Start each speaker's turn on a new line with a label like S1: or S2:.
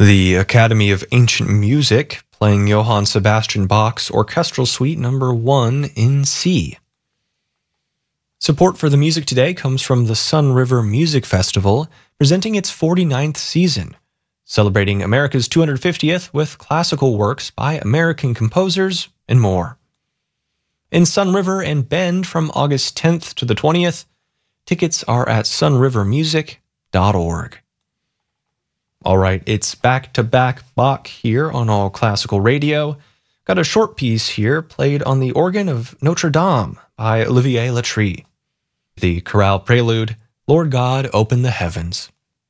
S1: The Academy of Ancient Music, playing Johann Sebastian Bach's Orchestral Suite Number 1 in C. Support for the music today comes from the Sun River Music Festival, presenting its 49th season, celebrating America's 250th with classical works by American composers and more. In Sun River and Bend from August 10th to the 20th, tickets are at sunrivermusic.org. All right, it's back-to-back Bach here on All Classical Radio. Got a short piece here played on the organ of Notre Dame by Olivier Latry. The chorale prelude, Lord God, Open the Heavens.